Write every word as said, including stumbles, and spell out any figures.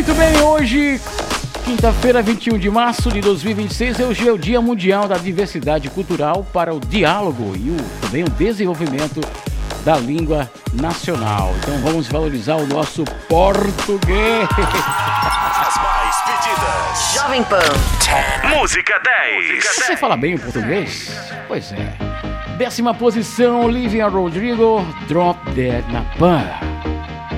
Muito bem, hoje, quinta-feira, vinte e um de março de dois mil e vinte e seis, hoje é o Dia Mundial da Diversidade Cultural para o Diálogo e o, também o desenvolvimento da língua nacional. Então vamos valorizar o nosso português. As mais pedidas. Jovem Pan. Música dez. Você fala bem o português? Pois é. Décima posição, Olivia Rodrigo, Drop Dead na Pan.